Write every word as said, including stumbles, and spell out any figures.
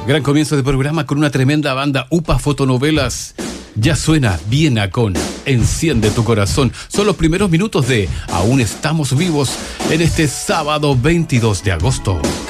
Gran comienzo de programa con una tremenda banda, UPA Fotonovelas. Ya suena Viena con Enciende tu corazón. Son los primeros minutos de Aún estamos vivos en este sábado veintidós de agosto.